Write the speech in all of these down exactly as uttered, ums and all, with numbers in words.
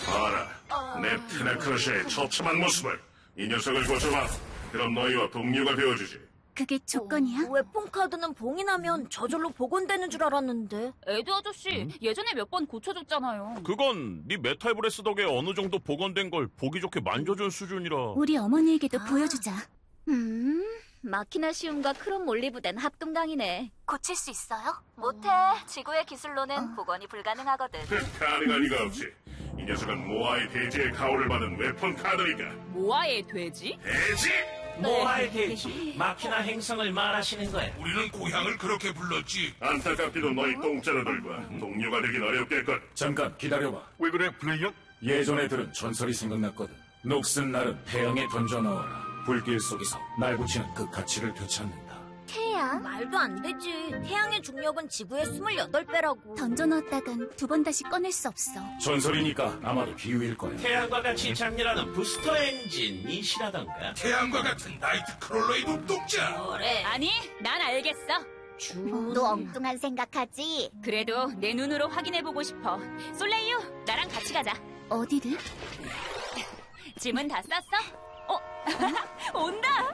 봐라, 내 테네크러시의 처참한 모습을. 이 녀석을 고쳐봐. 그럼 너희와 동료가 되어주지. 그게 조건이야? 어, 웹폰카드는 봉이 나면 저절로 복원되는 줄 알았는데. 에드 아저씨, 음? 예전에 몇 번 고쳐줬잖아요. 그건 네 메탈브레스 덕에 어느 정도 복원된 걸 보기 좋게 만져준 수준이라. 우리 어머니에게도 아. 보여주자. 음, 마키나시움과 크롬 몰리브덴 합동강이네. 고칠 수 있어요? 못해. 지구의 기술로는 어. 복원이 불가능하거든. 가능할 리가 없지. 이 녀석은 모아의 돼지의 가오를 받은 웹폰 카드니까. 모아의 돼지? 돼지? 모아의 돼지, 마키나 행성을 말하시는 거야. 우리는 고향을 그렇게 불렀지. 안타깝게도 너희 똥자루들과 동료가 되긴 어렵겠군. 잠깐 기다려봐. 왜 그래, 플레이어? 예전에 들은 전설이 생각났거든. 녹슨 날은 태양에 던져 넣어라. 불길 속에서 날 붙이는 그 가치를 되찾는다. 태양? 말도 안 되지. 태양의 중력은 지구의 스물여덟 배라고. 던져 넣었다간 두 번 다시 꺼낼 수 없어. 전설이니까 아마도 비유일 거야. 태양과 같이 장렬하는 부스터 엔진이시라던가. 태양과 같은 나이트 크롤러의 눈동자. 그래. 아니, 난 알겠어. 너 엉뚱한 생각하지? 그래도 내 눈으로 확인해보고 싶어. 솔레이유, 나랑 같이 가자. 어디를? 짐은 다 쌌어? 어? 온다!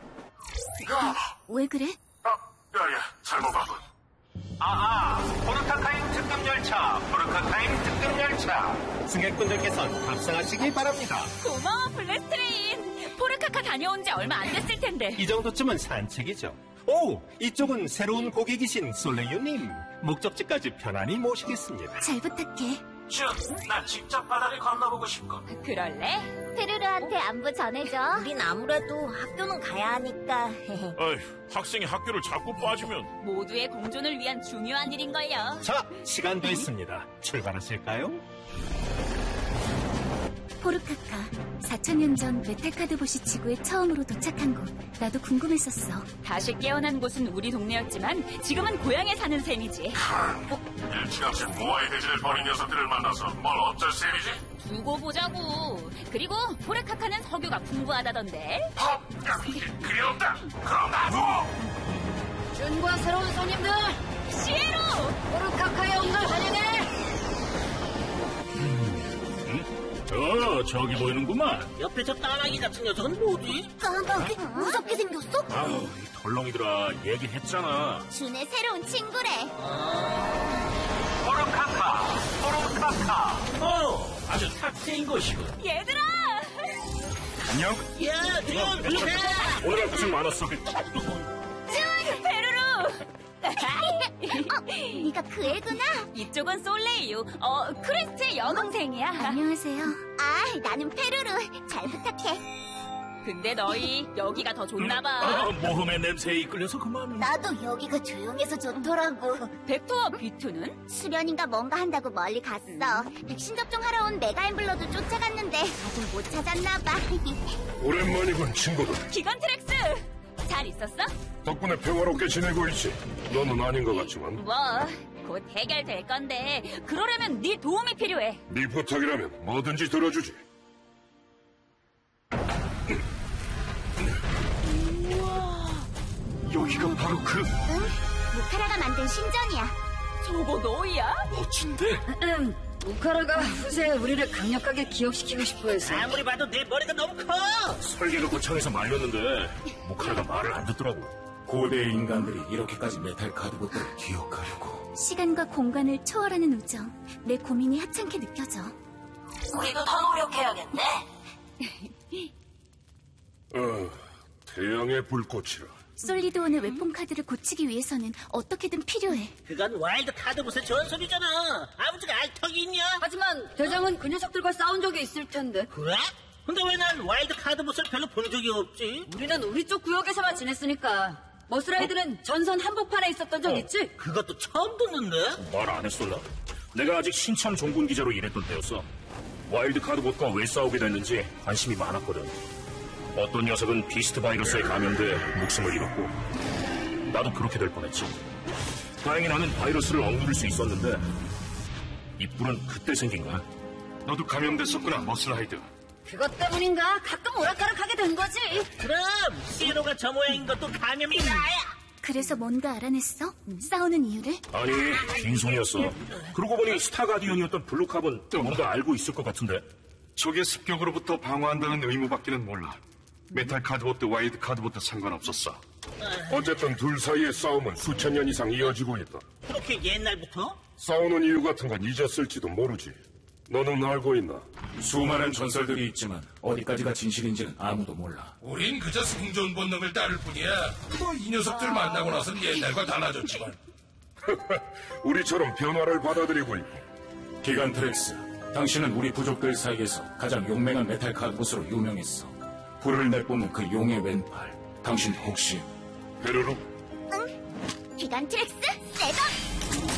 왜 그래? 어, 야야, 잘못 봤군. 아하, 포르카타임 특급 열차, 포르카타임 특급 열차. 승객분들께선 탑승하시기 바랍니다. 고마워, 블래스트레인. 포르카카 다녀온 지 얼마 안 됐을 텐데. 이 정도쯤은 산책이죠. 오, 이쪽은 새로운 고객이신 솔레유님. 목적지까지 편안히 모시겠습니다. 잘 부탁해. 쭉, 나 직접 바다를 건너보고 싶고. 그럴래? 페르르한테 안부 전해줘. 우린 아무래도 학교는 가야 하니까. 어휴, 학생이 학교를 자꾸 빠지면. 모두의 공존을 위한 중요한 일인걸요. 자, 시간도 있습니다. 출발하실까요? 포르카카, 사천 년 전 메탈카드봇이 지구에 처음으로 도착한 곳. 나도 궁금했었어. 다시 깨어난 곳은 우리 동네였지만 지금은 고향에 사는 셈이지. 어? 일찌감치 모아의 돼지를 버린 녀석들을 만나서 뭘 어쩔 셈이지? 두고 보자고. 그리고 포르카카는 석유가 풍부하다던데. 헉! 그리 없다! 그럼 나도! 준과 새로운 손님들! 시에로! 포르카카에 온 걸 환영해! 어, 저기 보이는구만. 옆에 저 따라기 같은 녀석은 뭐지? 깜빡이 무섭게 생겼어? 아우, 이 덜렁이들아, 얘기했잖아. 준의 새로운 친구래. 포르카카, 포르카카. 어, 아주 탁트인 것이군. 얘들아! 안녕? 야, 드론 불러해! 오늘 고생 많았어. 페루루! 어, 네가 그 애구나? 이쪽은 솔레이유. 어, 크리스트의 여동생이야. 안녕하세요. 아, 나는 페루루. 잘 부탁해. 근데 너희 여기가 더 좋나봐. 아, 모험의 냄새에 이끌려서 그만. 나도 여기가 조용해서 좋더라고. 벡터와 비투는? 수련인가 뭔가 한다고 멀리 갔어. 백신 접종하러 온 메가엠블러도 쫓아갔는데 아직 못 찾았나봐. 오랜만이군, 친구들. 기건 트렉스! 잘 있었어? 덕분에 평화롭게 지내고 있지. 너는 아닌 것 같지만. 뭐, 곧 해결될 건데 그러려면 네 도움이 필요해. 네 부탁이라면 뭐든지 들어주지. 여기가 바로 그... 응? 무카라가 만든 신전이야. 저거 너희야? 멋진데? 응, 무카라가 후세에 우리를 강력하게 기억시키고 싶어 해서. 아무리 봐도 내 머리가 너무 커! 설계가 거창해서 말렸는데 모카라가 말을 안 듣더라고. 고대 인간들이 이렇게까지 메탈 카드봇들을 기억하려고. 시간과 공간을 초월하는 우정. 내 고민이 하찮게 느껴져. 우리도 더 노력해야겠네. 어, 태양의 불꽃이라. 솔리드온의 웹폰 카드를 고치기 위해서는 어떻게든 필요해. 그건 와일드 카드봇의 전설이잖아. 아버지가 알 턱이 있냐? 하지만 대장은 그 녀석들과 싸운 적이 있을 텐데. 그래? 근데 왜 난 와일드 카드봇을 별로 본 적이 없지? 우리는 우리 쪽 구역에서만 지냈으니까. 머스라이드는 어? 전선 한복판에 있었던 적 어, 있지? 그것도 처음 듣는데? 말 안 했을라? 내가 아직 신참 종군 기자로 일했던 때였어. 와일드 카드봇과 왜 싸우게 됐는지 관심이 많았거든. 어떤 녀석은 비스트 바이러스에 감염돼 목숨을 잃었고 나도 그렇게 될 뻔했지. 다행히 나는 바이러스를 억누를 수 있었는데 이 뿔은 그때 생긴 거야. 너도 감염됐었구나, 머슬하이드. 그것 때문인가 가끔 오락가락하게 된 거지. 그럼 시에로가 저 모양인 것도 감염이 나야. 그래서 뭔가 알아냈어? 싸우는 이유를? 아니, 빈손이었어. 그러고 보니 스타가디언이었던 블루캅은 뭔가 알고 있을 것 같은데. 적의 습격으로부터 방어한다는 의무밖에는 몰라. 메탈 카드봇도 와일드 카드봇도 상관없었어. 어쨌든 둘 사이의 싸움은 수천 년 이상 이어지고 있다. 그렇게 옛날부터? 싸우는 이유 같은 건 잊었을지도 모르지. 너는 알고 있나? 수많은 전설들이 있지만 어디까지가 진실인지는 아무도 몰라. 우린 그저 생존 본능을 따를 뿐이야. 뭐 이 녀석들 만나고 나선 옛날과 달라졌지만. 우리처럼 변화를 받아들이고 있고. 기간트렉스, 당신은 우리 부족들 사이에서 가장 용맹한 메탈 카드봇으로 유명했어. 불을 내뿜는 그 용의 왼팔, 당신 혹시 베르로? 응? 기간트렉스 세던!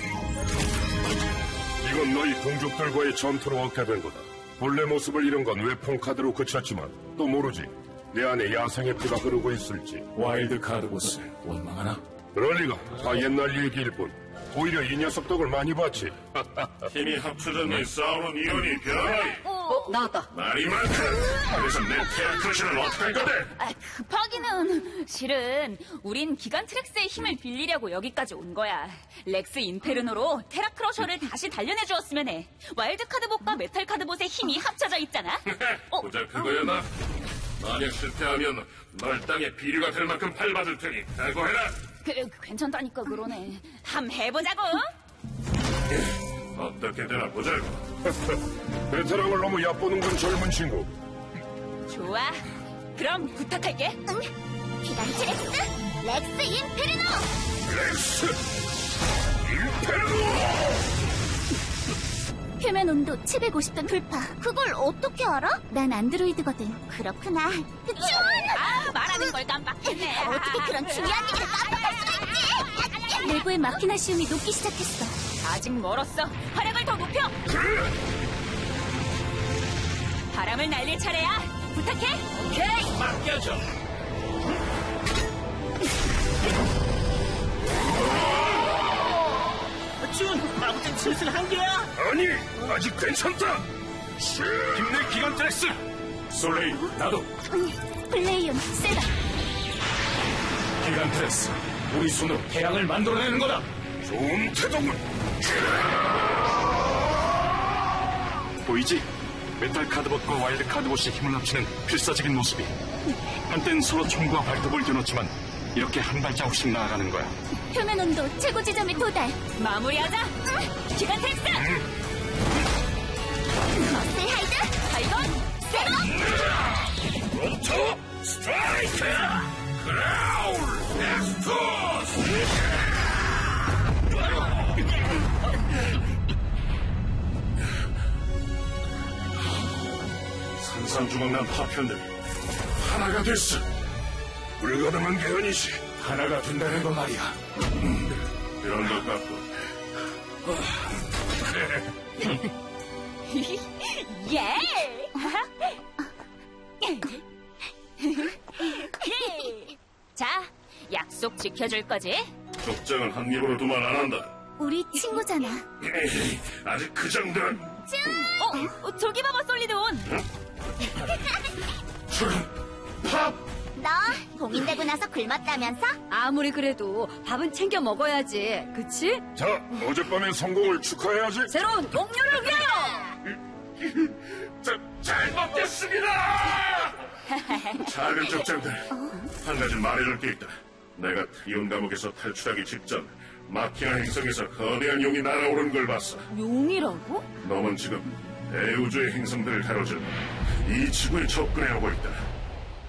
이건 너희 동족들과의 전투로 얻게 된 거다. 본래 모습을 잃은 건 외풍 카드로 그쳤지만 또 모르지. 내 안에 야생의 피가 흐르고 있을지. 와일드 카드봇을 원망하나? 그럴 리가. 다 옛날 얘기일 뿐. 오히려 이 녀석 덕을 많이 봤지. 힘이 합쳐졌니 싸우는 이론이 변하리. 어, 나왔다. 말이 많다. 그래서 내 테라크러시는 어떡할 건데? 아, 급하기는. 실은 우린 기간 트렉스의 힘을 빌리려고 여기까지 온 거야. 렉스 인페르노로 테라크러셔를 다시 단련해 주었으면 해. 와일드 카드봇과 메탈 카드봇의 힘이 합쳐져 있잖아. 어? 고작 그거야. 만약 실패하면 널 땅에 비류가 될 만큼 밟아줄 테니 각오해라. 그, 괜찮다니까 그러네. 함 해보자고. 어떻게 되나 보자고. 베테랑을 너무 얕보는 건 젊은 친구. 좋아. 그럼 부탁할게. 응? 기간트렉스 렉스 인페르노! 렉스 인페르노! 표면 온도 칠백오십 도 돌파. 그걸 어떻게 알아? 난 안드로이드거든. 그렇구나. 그치? 아, 말하는 걸 깜빡했네. 어떻게 그런 중요한 일을 깜빡할 수가 있지? 내부의 마키나시움이 녹기 시작했어. 아직 멀었어. 화력을 더 높여. 바람을 날릴 차례야. 부탁해. 오케이. 맡겨줘. 준, 아무튼 슬슬 한 개야. 아니, 아직 괜찮다. 힘내 기간트렉스. 솔레이, 나도. 응, 플레이온, 세다. 기간트렉스, 우리 손으로 태양을 만들어내는 거다. 좋은 태동은. 보이지? 메탈 카드봇과 와일드 카드봇이 힘을 합치는 필사적인 모습이. 한땐 서로 총과 발톱을 겨눴지만 이렇게 한 발자국씩 나아가는 거야. 표면 온도 최고 지점에 도달. 마무리하자. 응. 기간 트렉스. 머슬 하이드 발건. 세번! 롬토 스트라이크! 그라울 엑스토스! 산산주먹난 파편들이 하나가 됐어. 불가능한 게 아니지. 하나가 된다는 거 말이야. 이런 것 같고. 예. 자, 약속 지켜줄 거지? 족장은 한 입으로 두말 안 한다. 우리 친구잖아. 에이, 아직 그 정도는. 어, 어 저기 봐봐, 솔리드온. 팝! 너 공인되고 나서 굶었다면서? 아무리 그래도 밥은 챙겨 먹어야지. 그치? 자, 어젯밤의 성공을 축하해야지. 새로운 동료를 위하여! 자, 잘 먹겠습니다! 작은 족장들, 한 가지 말해줄 게 있다. 내가 이온 감옥에서 탈출하기 직전 마키나 행성에서 거대한 용이 날아오른 걸 봤어. 용이라고? 놈은 지금 대우주의 행성들을 다뤄주는 이 지구에 접근해오고 있다.